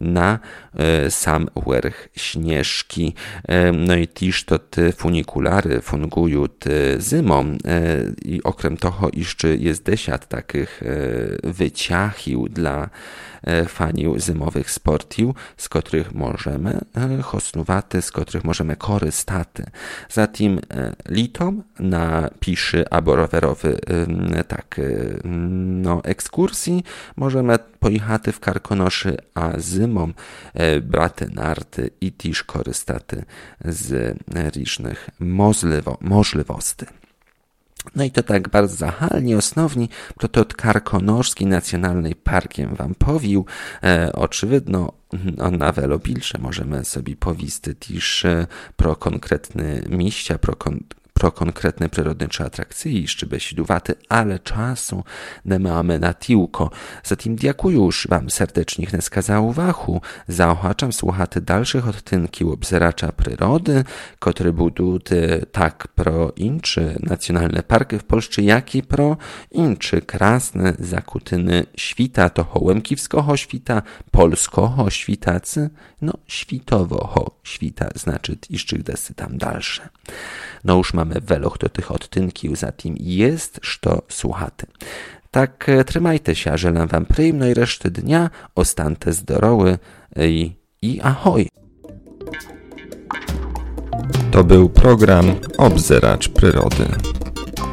na sam wърх Śnieżki. No i tiż to funikulary fungują zimą i okrem toho jeszcze jest desiat takich wyciachił dla fanił zimowych sportił, z których możemy hosnuwaty, z których możemy korystaty. Zatim litom na piszy albo rowerowy ekskursji możemy pojechaty w Karkonoszy, a zimą braty narty i tiż korystaty z różnych możliwości. No i to tak bardzo zachalnie, osnowni, to Karkonoszski Nacjonalny Parkiem wam powił. Oczywidno, na wiele bilsze możemy sobie powisty też pro konkretne miejsca, pro konkretne przyrodnicze atrakcje, jeszcze besiduwaty, ale czasu nie mamy na tiłko. Zatem dziękuję już wam serdecznie za uwagę. Zaochaczam słuchaty dalszych odtynków obzeracza przyrody, które będą tak pro inczy nacjonalne parki w Polsce, jak i pro inczy krasne zakutyny świta, toho łemkiwskiego świta, polskiego świtacy, świtowoho świta, znaczy jeszcze desy tam dalsze. No już mamy weloch do tych odtynków, zatem jest co słuchaty. Tak, trzymajcie się, żelam wam przyjemnej reszty dnia, ostante zdrowy i ahoj! To był program Obzeracz Przyrody.